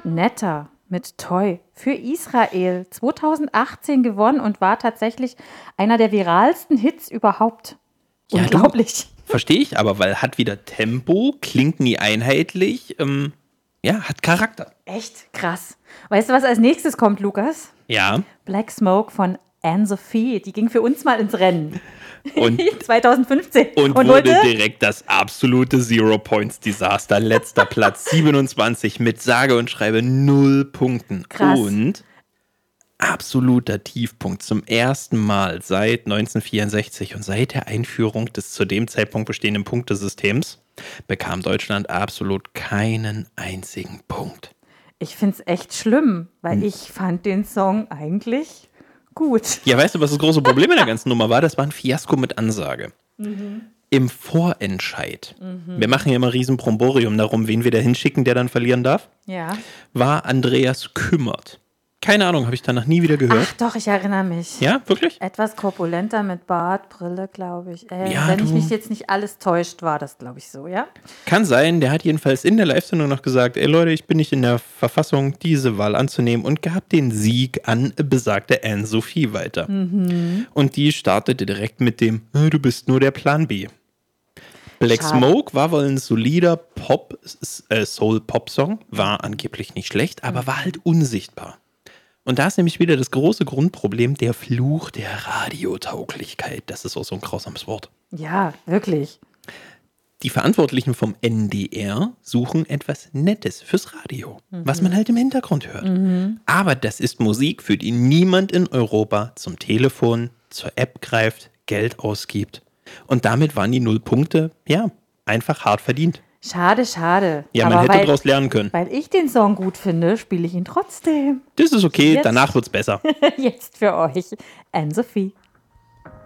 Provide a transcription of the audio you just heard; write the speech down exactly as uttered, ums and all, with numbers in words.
Netter mit Toy für Israel zweitausendachtzehn gewonnen und war tatsächlich einer der viralsten Hits überhaupt. Ja, Unglaublich. Verstehe ich, aber weil hat wieder Tempo, klingt nie einheitlich, ähm, ja, hat Charakter. Echt krass. Weißt du, was als nächstes kommt, Lukas? Ja. Black Smoke von Anne-Sophie. Die ging für uns mal ins Rennen. Und, zweitausendfünfzehn. und, und wurde wurde direkt das absolute Zero-Points-Desaster. Letzter Platz, siebenundzwanzig mit sage und schreibe null Punkten. Krass. Und absoluter Tiefpunkt zum ersten Mal seit neunzehnhundertvierundsechzig und seit der Einführung des zu dem Zeitpunkt bestehenden Punktesystems bekam Deutschland absolut keinen einzigen Punkt. Ich finde es echt schlimm, weil hm. ich fand den Song eigentlich gut. Ja, weißt du, was das große Problem in der ganzen Nummer war? Das war ein Fiasko mit Ansage. Mhm. Im Vorentscheid, mhm. wir machen ja immer riesen Bromborium darum, wen wir da hinschicken, der dann verlieren darf, ja. war Andreas Kümmert. Keine Ahnung, habe ich danach nie wieder gehört. Ach doch, ich erinnere mich. Ja, wirklich? Etwas korpulenter mit Bart, Brille, glaube ich. Äh, ja, wenn du. ich mich jetzt nicht alles täuscht, war das, glaube ich, so, ja? Kann sein, der hat jedenfalls in der Live-Sendung noch gesagt, ey Leute, ich bin nicht in der Verfassung, diese Wahl anzunehmen und gab den Sieg an besagte Anne-Sophie weiter. Mhm. Und die startete direkt mit dem, du bist nur der Plan B. Black Schade. Smoke war wohl ein solider Pop, äh, Soul-Pop-Song, war angeblich nicht schlecht, aber war halt unsichtbar. Und da ist nämlich wieder das große Grundproblem, der Fluch der Radiotauglichkeit. Das ist auch so ein grausames Wort. Ja, wirklich. Die Verantwortlichen vom N D R suchen etwas Nettes fürs Radio, mhm. was man halt im Hintergrund hört. Mhm. Aber das ist Musik, für die niemand in Europa zum Telefon, zur App greift, Geld ausgibt. Und damit waren die null Punkte, ja, einfach hart verdient. Schade, schade. Ja, man Aber hätte weil, daraus lernen können. Weil ich den Song gut finde, spiele ich ihn trotzdem. Das ist okay, Jetzt, danach wird's besser. Jetzt für euch, Anne-Sophie.